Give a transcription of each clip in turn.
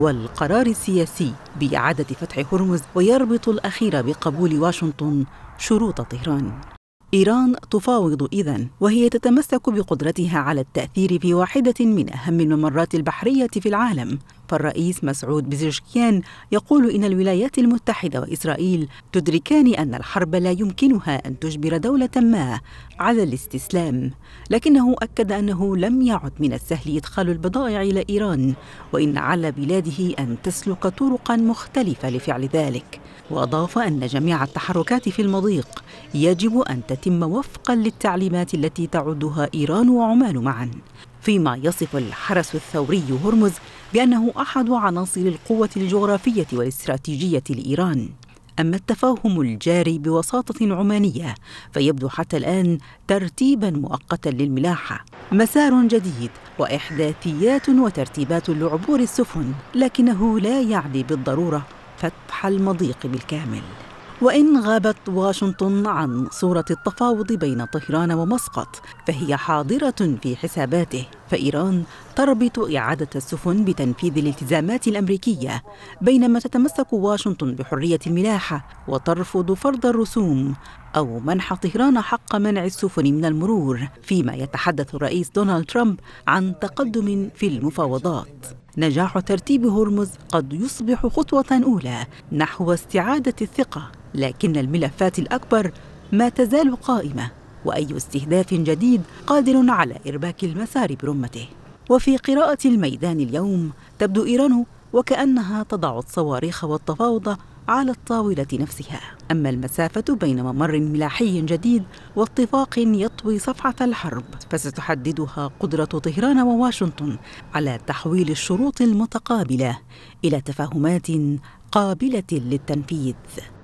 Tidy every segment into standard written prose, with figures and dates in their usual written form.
والقرار السياسي بإعادة فتح هرمز، ويربط الأخير بقبول واشنطن شروط طهران. إيران تفاوض إذن، وهي تتمسك بقدرتها على التأثير في واحدة من أهم الممرات البحرية في العالم. فالرئيس مسعود بزشكيان يقول إن الولايات المتحدة وإسرائيل تدركان أن الحرب لا يمكنها أن تجبر دولة ما على الاستسلام، لكنه أكد أنه لم يعد من السهل إدخال البضائع إلى إيران، وإن على بلاده أن تسلك طرقاً مختلفة لفعل ذلك. وأضاف أن جميع التحركات في المضيق يجب أن تتم وفقاً للتعليمات التي تعدها إيران وعمان معاً. فيما يصف الحرس الثوري هرمز بأنه أحد عناصر القوة الجغرافية والاستراتيجية لإيران. أما التفاهم الجاري بوساطة عمانية فيبدو حتى الآن ترتيباً مؤقتاً للملاحة، مسار جديد وإحداثيات وترتيبات لعبور السفن، لكنه لا يعني بالضرورة فتح المضيق بالكامل. وإن غابت واشنطن عن صورة التفاوض بين طهران ومسقط، فهي حاضرة في حساباته، فإيران تربط إعادة السفن بتنفيذ الالتزامات الأمريكية، بينما تتمسك واشنطن بحرية الملاحة وترفض فرض الرسوم أو منح طهران حق منع السفن من المرور، فيما يتحدث الرئيس دونالد ترامب عن تقدم في المفاوضات. نجاح ترتيب هرمز قد يصبح خطوة أولى نحو استعادة الثقة، لكن الملفات الأكبر ما تزال قائمة، وأي استهداف جديد قادر على إرباك المسار برمته. وفي قراءة الميدان اليوم تبدو إيران وكأنها تضع الصواريخ والتفاوض على الطاولة نفسها، أما المسافة بين ممر ملاحي جديد واتفاق يطوي صفحة الحرب فستحددها قدرة طهران وواشنطن على تحويل الشروط المتقابلة إلى تفاهمات قابلة للتنفيذ.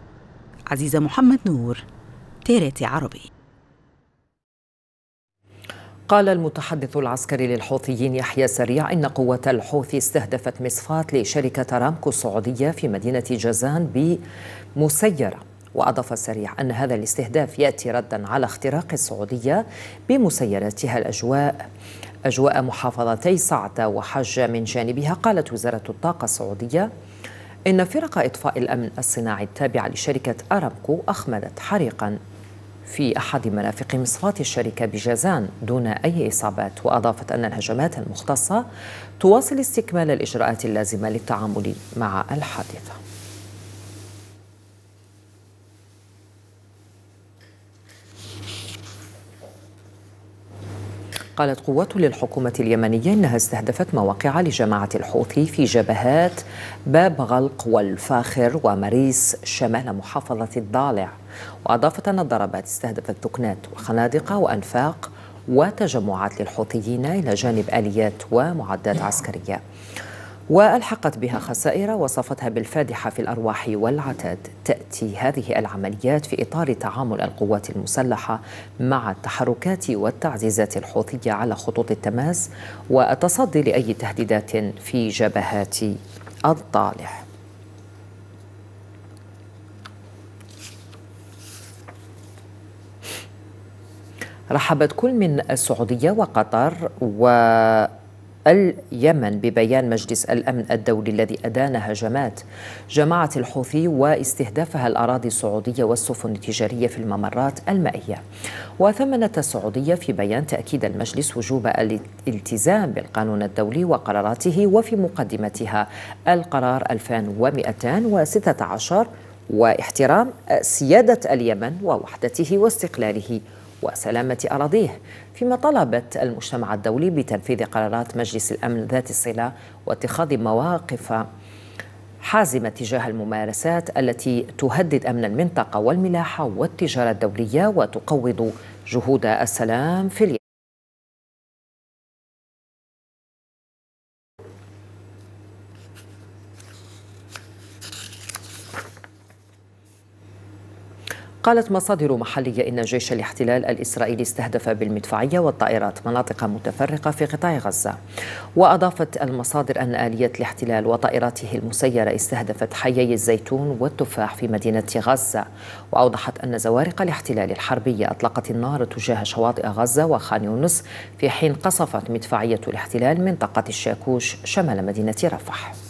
عزيزة محمد نور، تيريتي عربي. قال المتحدث العسكري للحوثيين يحيى سريع إن قوة الحوثي استهدفت مصفاة لشركة أرامكو السعودية في مدينة جازان بمسيرة. وأضاف سريع أن هذا الاستهداف يأتي رداً على اختراق السعودية بمسيراتها أجواء محافظتي صعدة وحجة. من جانبها قالت وزارة الطاقة السعودية إن فرق إطفاء الأمن الصناعي التابعة لشركة أرامكو أخمدت حريقاً في أحد مرافق مصفاة الشركة بجازان دون أي إصابات. وأضافت أن الهجمات المختصة تواصل استكمال الإجراءات اللازمة للتعامل مع الحادثة. قالت قوات للحكومة اليمنية إنها استهدفت مواقع لجماعة الحوثي في جبهات باب غلق والفاخر ومريس شمال محافظة الضالع. وأضافت أن الضربات استهدفت ثكنات وخنادق وأنفاق وتجمعات للحوثيين إلى جانب آليات ومعدات عسكرية، وألحقت بها خسائر وصفتها بالفادحة في الأرواح والعتاد. تأتي هذه العمليات في إطار تعامل القوات المسلحة مع التحركات والتعزيزات الحوثية على خطوط التماس والتصدي لأي تهديدات في جبهات الضالع. رحبت كل من السعودية وقطر واليمن ببيان مجلس الأمن الدولي الذي أدان هجمات جماعة الحوثي واستهدافها الأراضي السعودية والسفن التجارية في الممرات المائية. وثمنت السعودية في بيان تأكيد المجلس وجوب الالتزام بالقانون الدولي وقراراته، وفي مقدمتها القرار 2216 واحترام سيادة اليمن ووحدته واستقلاله وسلامة أراضيه، فيما طلبت المجتمع الدولي بتنفيذ قرارات مجلس الأمن ذات الصلة واتخاذ مواقف حازمة تجاه الممارسات التي تهدد أمن المنطقة والملاحة والتجارة الدولية وتقوض جهود السلام في اليمن. قالت مصادر محلية إن جيش الاحتلال الإسرائيلي استهدف بالمدفعية والطائرات مناطق متفرقة في قطاع غزة. وأضافت المصادر أن آلية الاحتلال وطائراته المسيرة استهدفت حيي الزيتون والتفاح في مدينة غزة. وأوضحت أن زوارق الاحتلال الحربية أطلقت النار تجاه شواطئ غزة وخان يونس، في حين قصفت مدفعية الاحتلال منطقة الشاكوش شمال مدينة رفح.